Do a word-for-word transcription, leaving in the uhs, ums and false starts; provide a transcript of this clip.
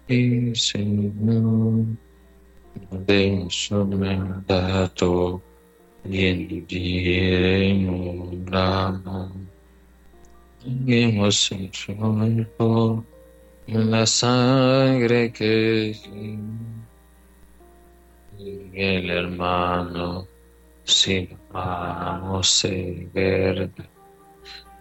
Y Señor, de su mandato y enviemos la hemos hecho en la sangre que el hermano, si vamos a ver